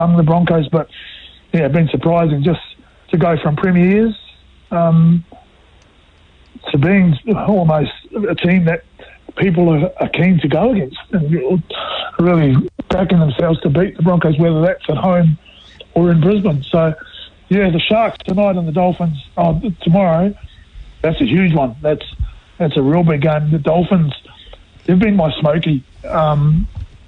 the Broncos. But, yeah, it's been surprising just to go from premiers to being almost a team that people are keen to go against and really backing themselves to beat the Broncos, whether that's at home or in Brisbane. So, yeah, the Sharks tonight and the Dolphins tomorrow, that's a huge one. That's a real big game. The Dolphins, they've been my smoky, and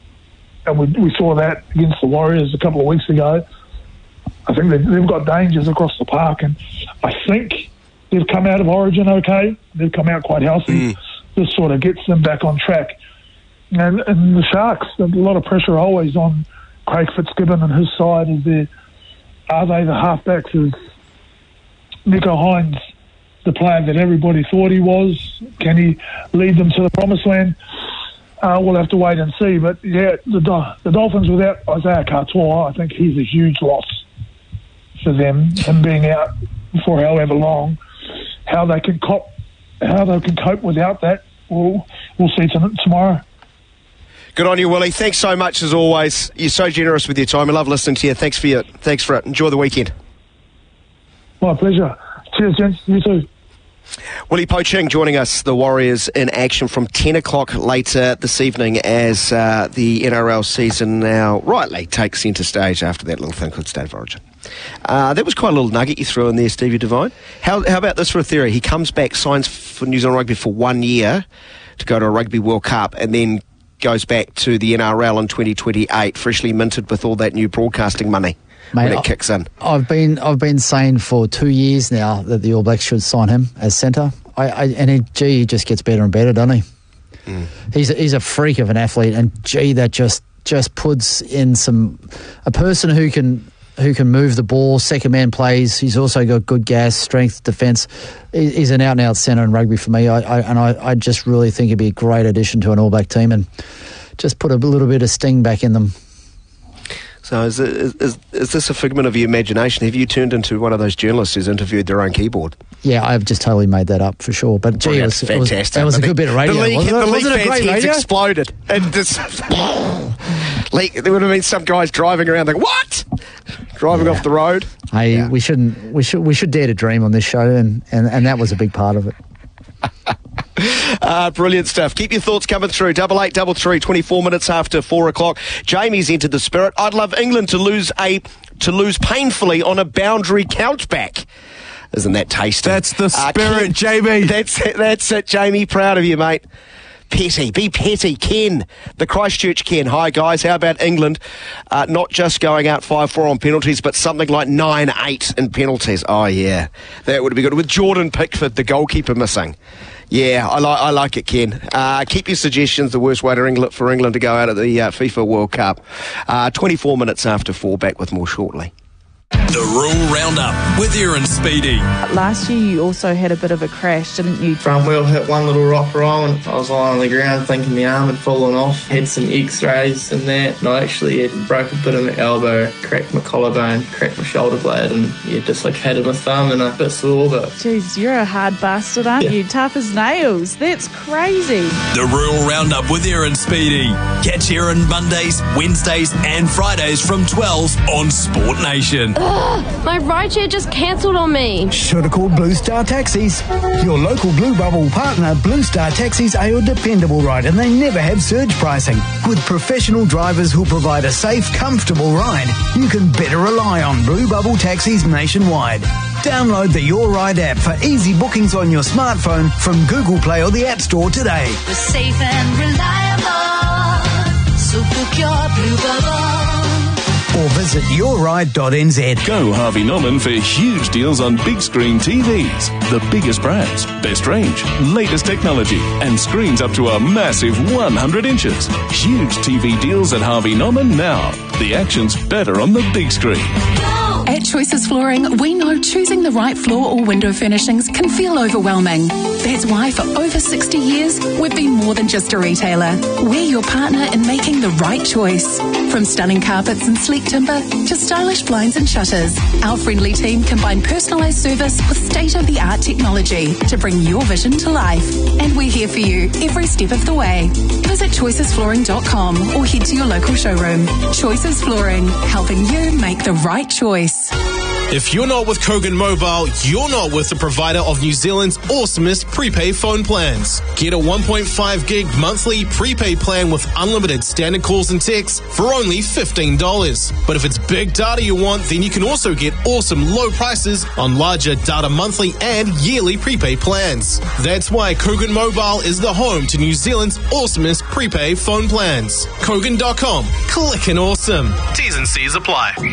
we saw that against the Warriors a couple of weeks ago. I think they've got dangers across the park, and I think they've come out of Origin okay. They've come out quite healthy. This sort of gets them back on track. And the Sharks, a lot of pressure always on Craig Fitzgibbon and his side. Are they the halfbacks? Is Nico Hines the player that everybody thought he was? Can he lead them to the promised land? We'll have to wait and see. But, yeah, the Dolphins without Isaiah Katoa, I think he's a huge loss for them, him being out for however long. How they can cope without that, we'll see tomorrow. Good on you, Willie. Thanks so much as always. You're so generous with your time. I love listening to you. Thanks for it. Enjoy the weekend. My pleasure. Cheers, gents. You too. Willie Poching joining us, the Warriors in action from 10 o'clock later this evening as the NRL season now rightly takes centre stage after that little thing called State of Origin. That was quite a little nugget you threw in there, Stevie Devine. How about this for a theory? He comes back, signs for New Zealand Rugby for 1 year to go to a Rugby World Cup, and then goes back to the NRL in 2028, freshly minted with all that new broadcasting money. Mate, when it kicks in. I've been saying for 2 years now that the All Blacks should sign him as centre. He just gets better and better, doesn't he? He's a freak of an athlete, and that just puts in a person who can move the ball, second man plays. He's also got good gas, strength, defence. He's an out and out centre in rugby for me. I just really think he'd be a great addition to an All Black team and just put a little bit of sting back in them. So is this a figment of your imagination? Have you turned into one of those journalists who's interviewed their own keyboard? Yeah, I've just totally made that up for sure. But gee, fantastic. That was a good bit of radio. The league wasn't fans' heads exploded. And there would have been some guys driving around like, what? Driving off the road. Hey, we should dare to dream on this show, and that was a big part of it. Brilliant stuff. Keep your thoughts coming through. 8833, 24 minutes after 4 o'clock. Jamie's entered the spirit. I'd love England to lose painfully on a boundary countback. Isn't that tasty? That's the spirit, Jamie. That's it, Jamie. Proud of you, mate. Petty. Be petty. Ken. The Christchurch Ken. Hi, guys. How about England not just going out 5-4 on penalties, but something like 9-8 in penalties? Oh, yeah. That would be good. With Jordan Pickford, the goalkeeper, missing. Yeah, I like it, Ken. Keep your suggestions. The worst way for England to go out at the FIFA World Cup. 24 minutes after 4. Back with more shortly. The Rural Roundup with Aaron Speedy. Last year you also had a bit of a crash, didn't you? Front wheel hit one little rock roll and I was lying on the ground thinking my arm had fallen off. Had some x-rays and that, and I actually had broke a bit of my elbow, cracked my collarbone, cracked my shoulder blade, and dislocated my thumb and a bit sore. But jeez, you're a hard bastard, aren't you? Tough as nails. That's crazy. The Rural Roundup with Aaron Speedy. Catch Aaron Mondays, Wednesdays and Fridays from 12 on Sport Nation. My rideshare just cancelled on me. Should have called Blue Star Taxis. Your local Blue Bubble partner, Blue Star Taxis, are your dependable ride, and they never have surge pricing. With professional drivers who provide a safe, comfortable ride, you can better rely on Blue Bubble Taxis nationwide. Download the Your Ride app for easy bookings on your smartphone from Google Play or the App Store today. We're safe and reliable, so book your Blue Bubble. Or visit yourride.nz. Go Harvey Norman for huge deals on big screen TVs. The biggest brands, best range, latest technology, and screens up to a massive 100 inches. Huge TV deals at Harvey Norman now. The action's better on the big screen. At Choices Flooring, we know choosing the right floor or window furnishings can feel overwhelming. That's why for over 60 years, we've been more than just a retailer. We're your partner in making the right choice. From stunning carpets and sleek timber to stylish blinds and shutters, our friendly team combine personalised service with state-of-the-art technology to bring your vision to life. And we're here for you every step of the way. Visit choicesflooring.com or head to your local showroom. Choices Flooring, helping you make the right choice. If you're not with Kogan Mobile, you're not with the provider of New Zealand's awesomest prepaid phone plans. Get a 1.5 gig monthly prepaid plan with unlimited standard calls and texts for only $15. But if it's big data you want, then you can also get awesome low prices on larger data monthly and yearly prepaid plans. That's why Kogan Mobile is the home to New Zealand's awesomest prepaid phone plans. Kogan.com. Click and awesome. T's and C's apply.